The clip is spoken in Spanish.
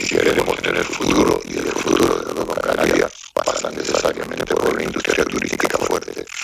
queremos tener futuro, y el futuro de Canarias pasa necesariamente por una industria turística fuerte,